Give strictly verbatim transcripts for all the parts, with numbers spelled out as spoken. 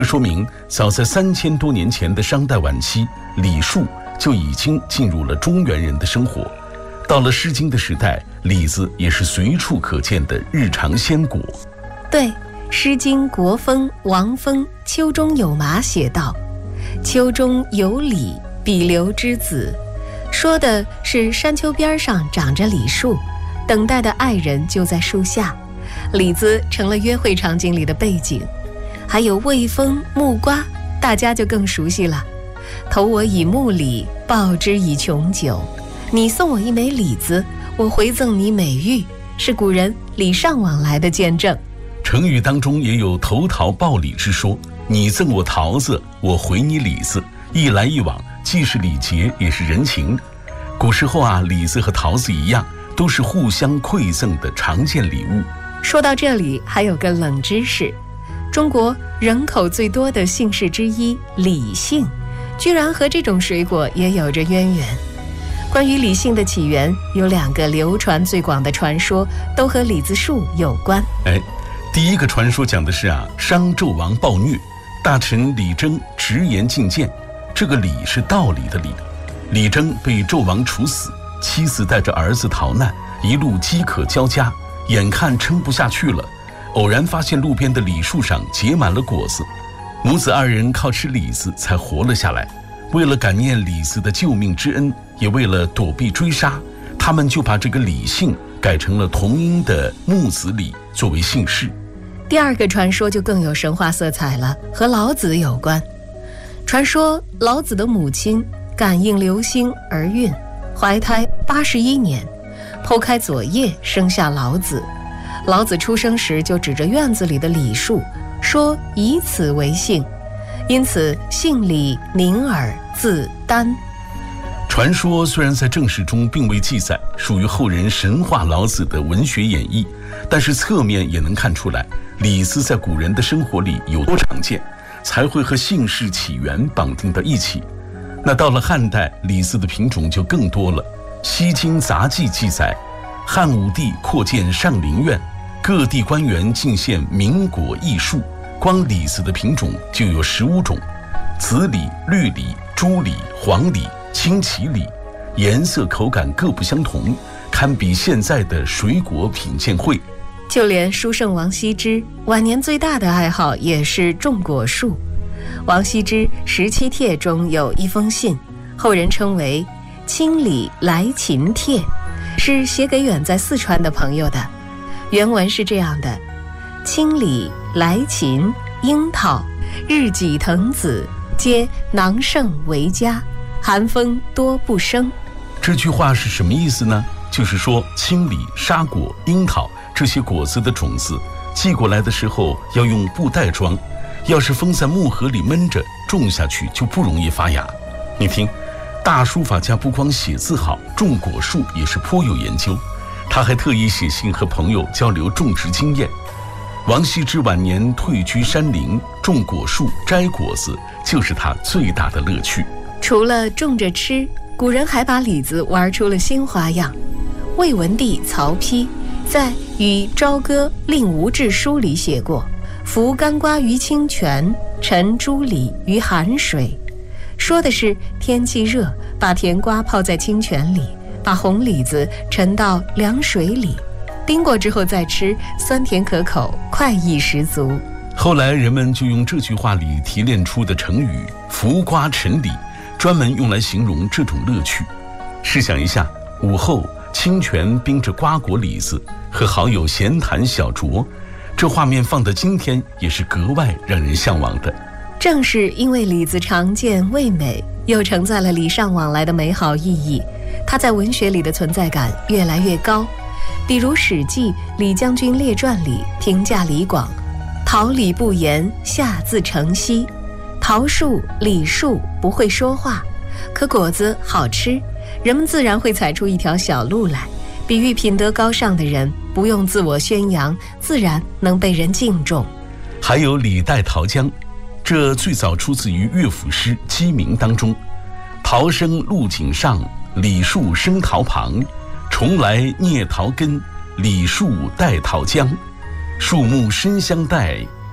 说明早在三千多年前的商代晚期，礼数就已经进入了中原人的生活。到了《诗经》的时代，李子也是随处可见的日常鲜果。 对，《诗经·国风·王风·秋中有马》写道：“秋中有李，比留之子。”说的是山丘边上长着李树，等待的爱人就在树下，李子成了约会场景里的背景。还有魏风、木瓜，大家就更熟悉了。投我以木李，报之以琼酒。你送我一枚李子，我回赠你美玉，是古人礼尚往来的见证。 成语当中也有投桃报李之说，你赠我桃子，我回你李子，一来一往，既是礼节也是人情。古时候啊，李子和桃子一样，都是互相馈赠的常见礼物。 说到这里，还有个冷知识，中国人口最多的姓氏之一李姓，居然和这种水果也有着渊源。关于李姓的起源，有两个流传最广的传说，都和李子树有关。 哎，第一个传说讲的是啊，商纣王暴虐，大臣李征直言进谏，这个李是道理的理。李征被纣王处死，妻子带着儿子逃难，一路饥渴交加，眼看撑不下去了，偶然发现路边的李树上结满了果子，母子二人靠吃李子才活了下来。为了感念李子的救命之恩，也为了躲避追杀，他们就把这个李姓改成了同音的木子李作为姓氏。 第二个传说就更有神话色彩了，和老子有关。传说老子的母亲感应流星而孕，怀胎八十一年，剖开左腋生下老子。老子出生时就指着院子里的李树，说以此为姓，因此姓李名耳，字丹。 传说虽然在正史中并未记载，属于后人神话老子的文学演绎，但是侧面也能看出来，李子在古人的生活里有多常见，才会和姓氏起源绑定到一起。那到了汉代，李子的品种就更多了。西京杂记记载，汉武帝扩建上林苑，各地官员进献名果异树，光李子的品种就有十五种：紫李、绿李、朱李、黄李、青奇李，颜色口感各不相同，堪比现在的水果品鉴会。 就连书圣王羲之晚年最大的爱好也是种果树。王羲之十七帖中有一封信，后人称为《清理来秦帖》，是写给远在四川的朋友的。原文是这样的：清理来秦，樱桃、日己藤子，皆囊盛为佳，寒风多不生。 这句话是什么意思呢？就是说青李、沙果、樱桃这些果子的种子寄过来的时候要用布袋装，要是封在木盒里闷着，种下去就不容易发芽。你听，大书法家不光写字好，种果树也是颇有研究。他还特意写信和朋友交流种植经验。王羲之晚年退居山林，种果树、摘果子，就是他最大的乐趣。 除了种着吃，古人还把李子玩出了新花样。魏文帝曹丕在《与朝歌令吴志书》里写过：服干瓜于清泉，沉朱李于寒水。说的是天气热，把甜瓜泡在清泉里，把红李子沉到凉水里，冰过之后再吃，酸甜可口，快意十足。 后来人们就用这句话里提炼出的成语浮瓜沉李，专门用来形容这种乐趣。试想一下，午后清泉冰着瓜果李子，和好友闲谈小酌，这画面放到今天也是格外让人向往的。 正是因为李子常见味美，又承载了礼尚往来的美好意义，它在文学里的存在感越来越高。比如《史记·李将军列传》里评价李广：桃李不言，下自成蹊。桃树、李树不会说话，可果子好吃，人们自然会踩出一条小路来，比喻品德高尚的人不用自我宣扬，自然能被人敬重。 还有李代桃僵，这最早出自于乐府诗《鸡鸣》当中：桃生路井上，李树生桃旁，重来啮桃根，李树带桃浆。树木深相待，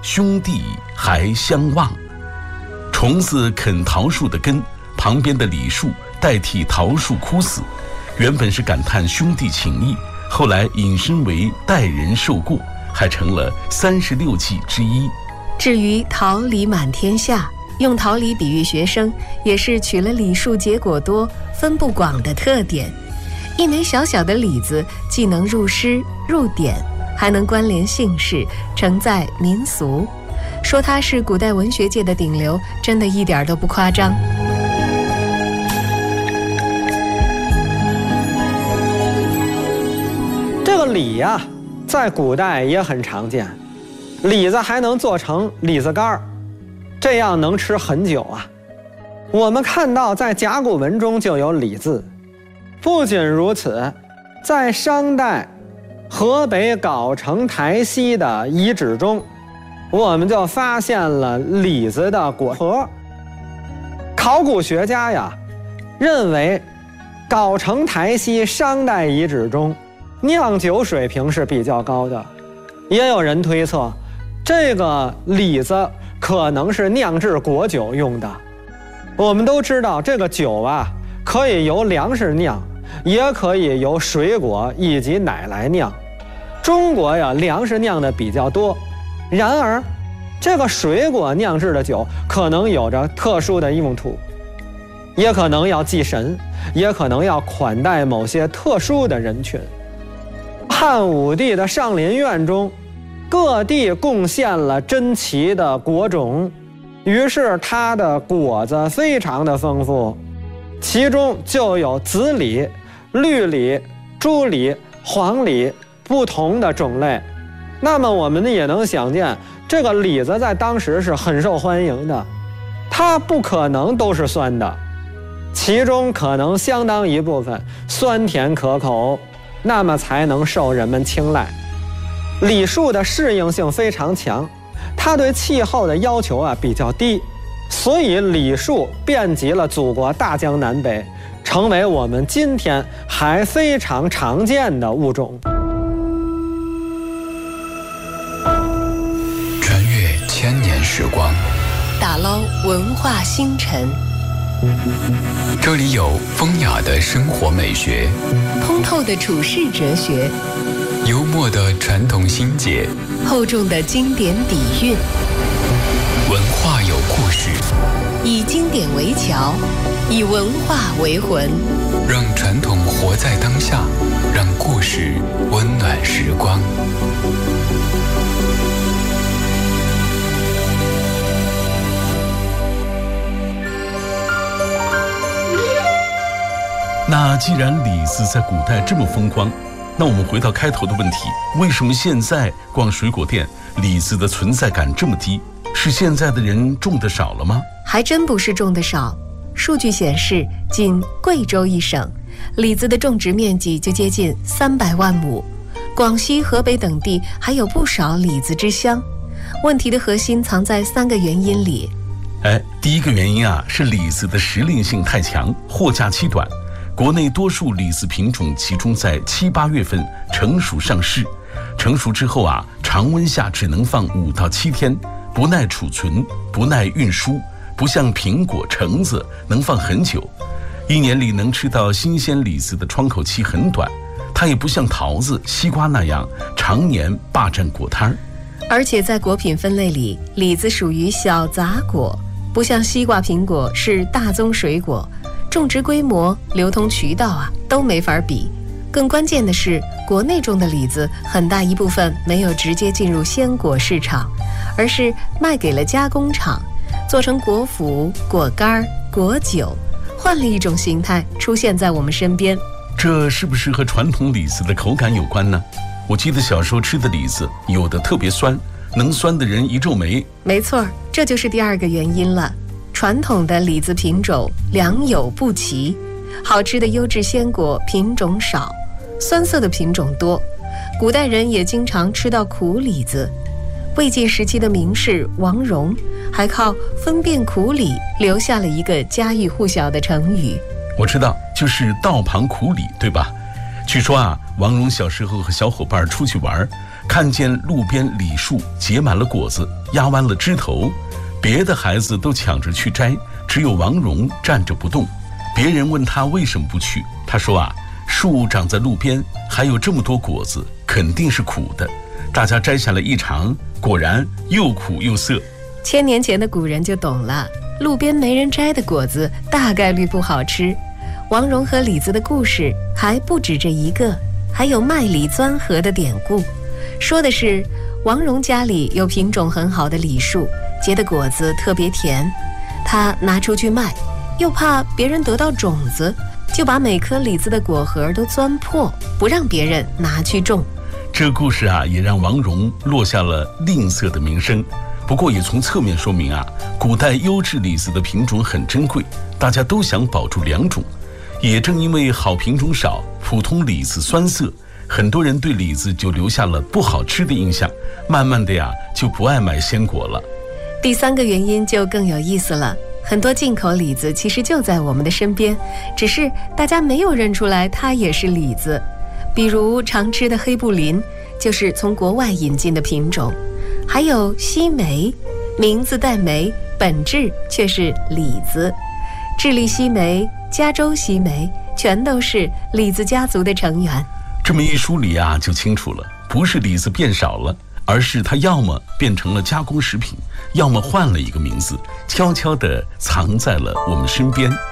兄弟还相望。虫子啃桃树的根，旁边的李树代替桃树枯死，原本是感叹兄弟情谊，后来引申为代人受过，还成了三十六计之一。 至于桃李满天下，用桃李比喻学生，也是取了李树结果多、分布广的特点。一枚小小的李子，既能入诗入典，还能关联姓氏，承载民俗。说它是古代文学界的顶流，真的一点都不夸张。 这个李呀、啊，在古代也很常见，李子还能做成李子干儿，这样能吃很久啊。我们看到在甲骨文中就有李字。不仅如此，在商代河北藁城台西的遗址中，我们就发现了李子的果核。考古学家呀认为，藁城台西商代遗址中酿酒水平是比较高的，也有人推测，这个李子可能是酿制果酒用的。我们都知道，这个酒啊，可以由粮食酿，也可以由水果以及奶来酿。中国呀，粮食酿的比较多，然而这个水果酿制的酒可能有着特殊的用途，也可能要祭神，也可能要款待某些特殊的人群。汉武帝的上林苑中，各地贡献了珍奇的果种，于是它的果子非常的丰富，其中就有紫李、绿李、朱李、黄李不同的种类。那么我们也能想见，这个李子在当时是很受欢迎的，它不可能都是酸的，其中可能相当一部分酸甜可口，那么才能受人们青睐。李树的适应性非常强，它对气候的要求啊比较低，所以李树遍及了祖国大江南北，成为我们今天还非常常见的物种。 穿越千年时光， 打捞文化星辰， 这里有风雅的生活美学， 通透的处世哲学， 幽默的传统心结， 厚重的经典底蕴。 文化有故事， 以经典为桥，以文化为魂， 让传统活在当下，让故事温暖时光。 那既然李子在古代这么风光，那我们回到开头的问题，为什么现在逛水果店，李子的存在感这么低？是现在的人种的少了吗？ 还真不是种的少。数据显示，仅贵州一省，李子的种植面积就接近三百万亩。广西、河北等地还有不少李子之乡。问题的核心藏在三个原因里。 哎，第一个原因啊，是李子的时令性太强，货架期短。国内多数李子品种集中在七八月份成熟上市，成熟之后啊，常温下只能放五到七天，不耐储存，不耐运输，不像苹果、橙子能放很久。一年里能吃到新鲜李子的窗口期很短，它也不像桃子、西瓜那样常年霸占果摊儿。 而且在果品分类里，李子属于小杂果，不像西瓜、苹果是大宗水果。种植规模、流通渠道啊都没法比。更关键的是，国内种的李子很大一部分没有直接进入鲜果市场，而是卖给了加工厂，做成果脯、果干、果酒，换了一种形态出现在我们身边。 这是不是和传统李子的口感有关呢？我记得小时候吃的李子，有的特别酸，能酸的人一皱眉。没错，这就是第二个原因了。传统的李子品种良莠不齐，好吃的优质鲜果品种少，酸涩的品种多。古代人也经常吃到苦李子。魏晋时期的名士王戎还靠分辨苦李留下了一个家喻户晓的成语。 我知道，就是道旁苦李，对吧？据说啊，王戎小时候和小伙伴出去玩， 看见路边李树结满了果子，压弯了枝头，别的孩子都抢着去摘，只有王蓉站着不动。别人问他为什么不去，他说啊，树长在路边，还有这么多果子，肯定是苦的。大家摘下来一尝，果然又苦又涩。 千年前的古人就懂了，路边没人摘的果子大概率不好吃。王蓉和李子的故事还不止这一个，还有卖李钻核的典故，说的是王蓉家里有品种很好的李树，结的果子特别甜，她拿出去卖，又怕别人得到种子，就把每颗李子的果核都钻破，不让别人拿去种。 这故事啊，也让王蓉落下了吝啬的名声。不过也从侧面说明啊，古代优质李子的品种很珍贵，大家都想保住良种。也正因为好品种少，普通李子酸涩，很多人对李子就留下了不好吃的印象，慢慢的呀，就不爱买鲜果了。 第三个原因就更有意思了，很多进口李子其实就在我们的身边，只是大家没有认出来它也是李子。比如常吃的黑布林，就是从国外引进的品种。还有西梅，名字带梅，本质却是李子。智利西梅、加州西梅全都是李子家族的成员。 这么一梳理啊，就清楚了，不是李子变少了，而是它要么变成了加工食品，要么换了一个名字，悄悄地藏在了我们身边。